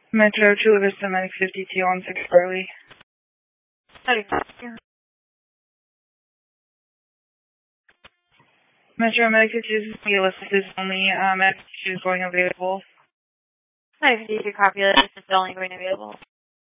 Metro Chula Vista Medic 52 on 6 Burley. Metro Medic 52 is listed only. Medic 52 is going available. Medic 52 copy. This is only going available.